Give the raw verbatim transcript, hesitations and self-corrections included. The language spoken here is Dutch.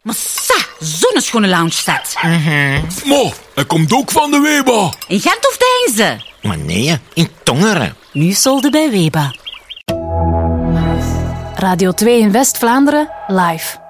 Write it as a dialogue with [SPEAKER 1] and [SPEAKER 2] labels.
[SPEAKER 1] Maar sa, zo'n schone lounge set.
[SPEAKER 2] Mm-hmm.
[SPEAKER 3] Maar, hij komt ook van de Weba.
[SPEAKER 1] In Gent of Deinze?
[SPEAKER 2] Maar nee, in Tongeren.
[SPEAKER 1] Nu solde bij Weba.
[SPEAKER 4] Radio twee in West-Vlaanderen, live.